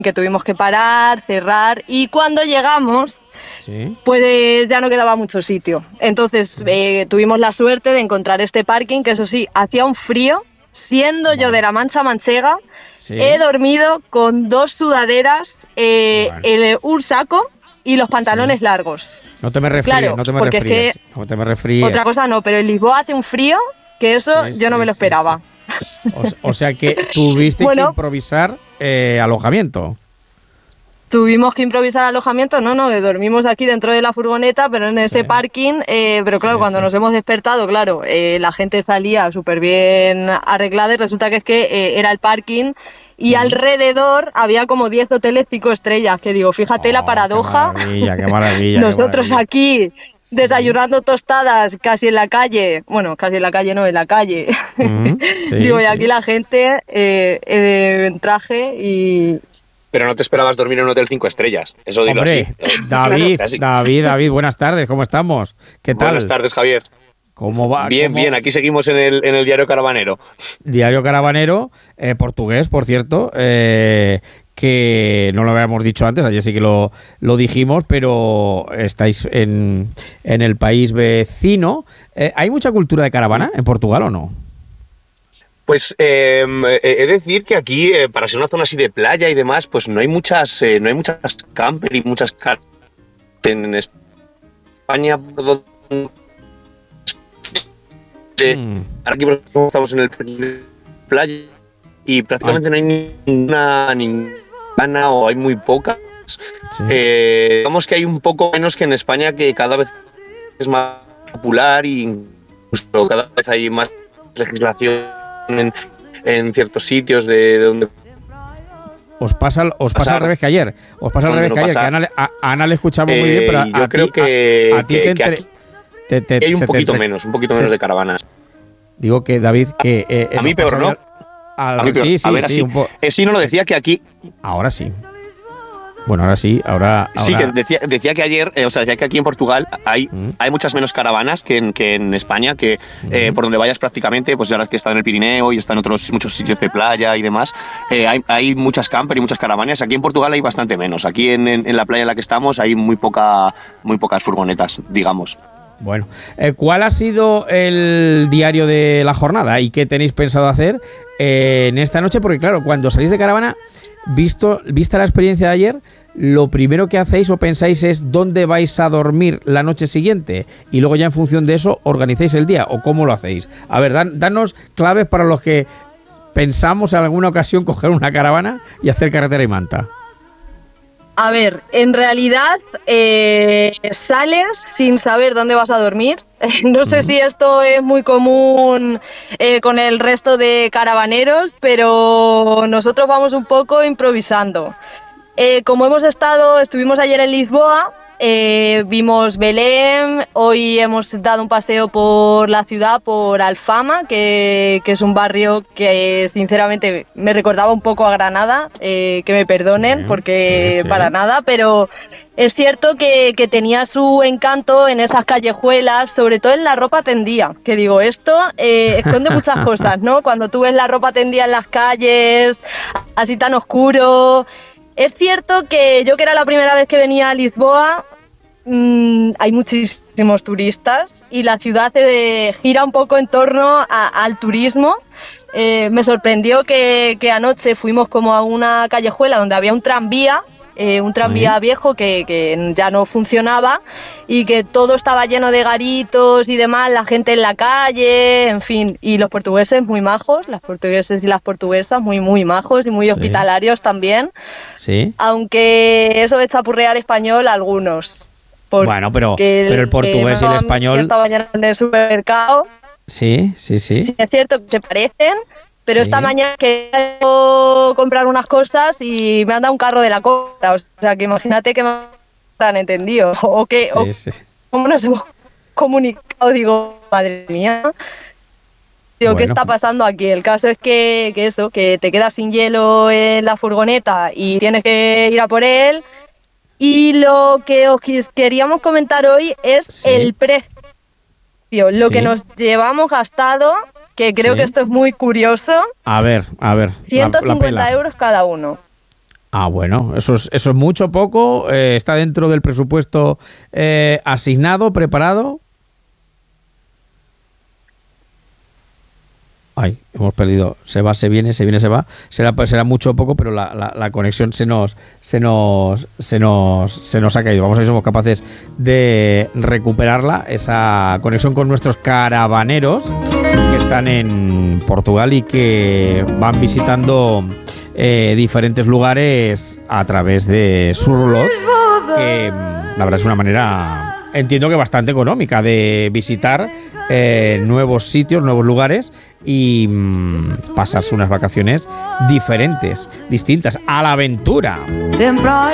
que tuvimos que parar, cerrar, y cuando llegamos, pues ya no quedaba mucho sitio. Entonces tuvimos la suerte de encontrar este parking, que eso sí, hacía un frío, siendo yo de la Mancha Manchega, he dormido con 2 sudaderas, un saco y los pantalones largos. No te me refríes, claro, no te me porque refríes, es que no te me refríes. Otra cosa no, pero en Lisboa hace un frío que eso yo no me lo esperaba. O sea que tuviste que improvisar alojamiento. Tuvimos que improvisar alojamiento, dormimos aquí dentro de la furgoneta, pero en ese parking, pero claro, cuando nos hemos despertado, claro, la gente salía súper bien arreglada y resulta que es que era el parking y alrededor había como 10 hoteles 5 estrellas, que digo, fíjate la paradoja. Qué maravilla. Nosotros aquí desayunando tostadas casi en la calle, bueno, casi en la calle no, en la calle. Digo, y aquí la gente en traje y... Pero no te esperabas dormir en un hotel 5 estrellas, eso dilo así. David, buenas tardes, ¿cómo estamos? ¿Qué tal? Buenas tardes, Javier. ¿Cómo va? Bien, aquí seguimos en el Diario Caravanero. Diario Caravanero, portugués, por cierto, que no lo habíamos dicho antes, ayer sí que lo dijimos, pero estáis en el país vecino. ¿Hay mucha cultura de caravana en Portugal o no? Pues he de decir que aquí, para ser una zona así de playa y demás, pues no hay muchas camper y muchas en España. Ahora aquí estamos en el playa y prácticamente no hay ninguna o hay muy pocas. Digamos que hay un poco menos que en España, que cada vez es más popular y incluso cada vez hay más legislación en ciertos sitios de donde os pasa al revés que ayer. Os pasa al revés que ayer, que a Ana le escuchamos muy bien, pero yo creo que hay un poquito menos de caravanas. Digo que David, que a mí peor, ¿no? A mí peor. Sí, a ver, sí, sí, no lo decía que aquí. Ahora sí. Bueno, ahora sí, ahora... Sí, que decía que ayer, decía que aquí en Portugal hay muchas menos caravanas que en España, que por donde vayas prácticamente, pues ya que está en el Pirineo y está en muchos sitios de playa y demás, hay muchas camper y muchas caravanas. Aquí en Portugal hay bastante menos. Aquí en la playa en la que estamos hay muy pocas furgonetas, digamos. Bueno, ¿cuál ha sido el diario de la jornada y qué tenéis pensado hacer en esta noche? Porque claro, cuando salís de caravana, vista la experiencia de ayer, lo primero que hacéis o pensáis es dónde vais a dormir la noche siguiente y luego ya en función de eso organizáis el día, o cómo lo hacéis. A ver, danos claves para los que pensamos en alguna ocasión coger una caravana y hacer carretera y manta. A ver, en realidad sales sin saber dónde vas a dormir. No sé si esto es muy común con el resto de caravaneros, pero nosotros vamos un poco improvisando. Como estuvimos ayer en Lisboa, vimos Belém, hoy hemos dado un paseo por la ciudad, por Alfama, que es un barrio que sinceramente me recordaba un poco a Granada, que me perdonen porque para nada, pero es cierto que tenía su encanto en esas callejuelas, sobre todo en la ropa tendida, que digo, esto esconde muchas cosas, ¿no? Cuando tú ves la ropa tendida en las calles, así tan oscuro. Es cierto que yo, que era la primera vez que venía a Lisboa, hay muchísimos turistas y la ciudad gira un poco en torno al turismo. Me sorprendió que anoche fuimos como a una callejuela donde había un tranvía viejo que ya no funcionaba y que todo estaba lleno de garitos y demás, la gente en la calle, en fin, y los portugueses muy majos, las portugueses y las portuguesas muy muy majos y muy hospitalarios también, aunque eso de chapurrear español algunos. Bueno, pero el portugués y el español... Esta mañana en el supermercado. Sí. Sí, es cierto que se parecen, pero esta mañana quiero comprar unas cosas y me han dado un carro de la compra. O sea, que imagínate que me han entendido. ¿Cómo nos hemos comunicado? Digo, madre mía. Digo, ¿qué está pasando aquí? El caso es que te quedas sin hielo en la furgoneta y tienes que ir a por él. Y lo que os queríamos comentar hoy es el precio, lo que nos llevamos gastado, que creo que esto es muy curioso. A ver. 150 euros cada uno. Ah, bueno, eso es mucho, poco, está dentro del presupuesto asignado, preparado. Ay, hemos perdido, se va, se viene, se va. Será mucho o poco, pero la conexión se nos ha caído. Vamos a ver si somos capaces de recuperarla, esa conexión con nuestros caravaneros que están en Portugal y que van visitando diferentes lugares a través de Surlot, que la verdad es una manera, entiendo que bastante económica, de visitar nuevos sitios, nuevos lugares y pasarse unas vacaciones distintas, a la aventura.